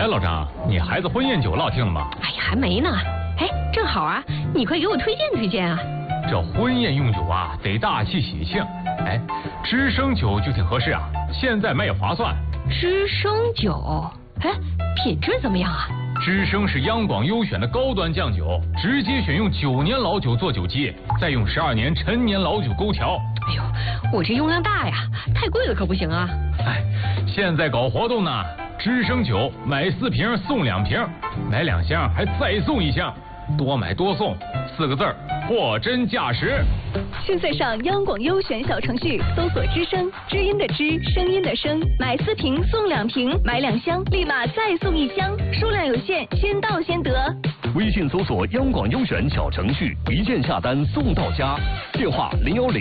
老张，你孩子婚宴酒落定了吗？ 哎呀，还没呢。哎，正好啊，你快给我推荐推荐啊。 这婚宴用酒啊，得大气喜庆。哎，知生酒就挺合适啊，现在买也划算。 知生酒，哎，品质怎么样啊？ 知生是央广优选的高端酱酒，直接选用9年老酒做酒基，再用12年陈年老酒勾调。 哎呦，我这用量大呀，太贵了可不行啊。 哎，现在搞活动呢，知生酒买4瓶送2瓶，买2箱还再送1箱，多买多送，4个字儿，货真价实。 现在上央广优选小程序搜索知声，知音的知，声音的声，买4瓶送2瓶，买2箱立马再送1箱，数量有限，先到先得。 微信搜索央广优选小程序，一键下单送到家。电话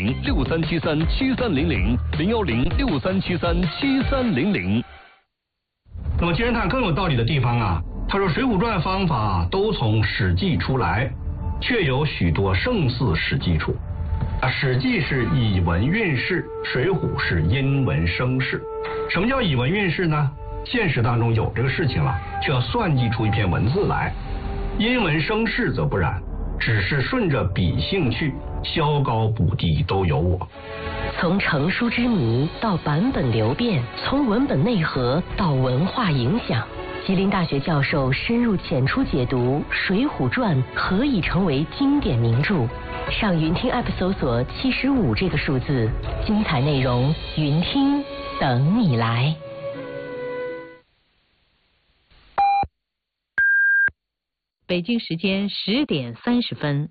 010-6373-7300，010-6373-7300。 那么金人探更有道理的地方啊，他说《水浒传》方法都从《史记》出来，却有许多胜似《史记》处。《史记》是以文运势，《水浒》是因文生事。什么叫以文运势呢？现实当中有这个事情了，却要算计出一篇文字来。因文生事则不然，只是顺着笔性去，削高补低都有我。 从成书之谜到版本流变，从文本内核到文化影响，吉林大学教授深入浅出解读《水浒传》何以成为经典名著。上云听 App 搜索75这个数字，精彩内容云听等你来。 北京时间10点30分。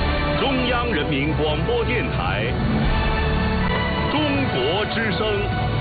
中央人民广播电台，中国之声。